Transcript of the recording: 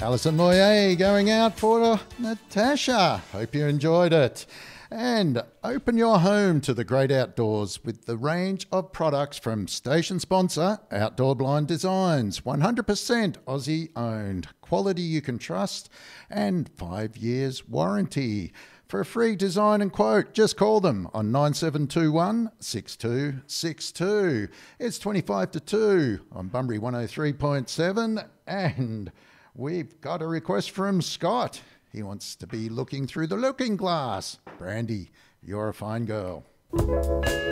Alison Moyer going out for Natasha. Hope you enjoyed it. And open your home to the great outdoors with the range of products from station sponsor Outdoor Blind Designs. 100% Aussie owned. Quality you can trust and 5 years warranty. For a free design and quote, just call them on 9721 6262. It's 25 to 2 on Bunbury 103.7, and we've got a request from Scott. He wants to be looking through the looking glass. Brandy, you're a fine girl.